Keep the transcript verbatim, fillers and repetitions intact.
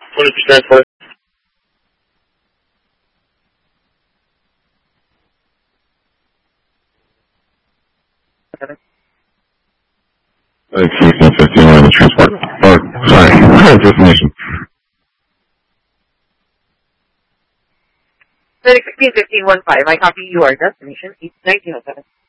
twenty percent for it. Like fifteen fifteen on the transport. Or, sorry, destination. sixteen fifteen one five, I copy your destination, East nineteen oh seven.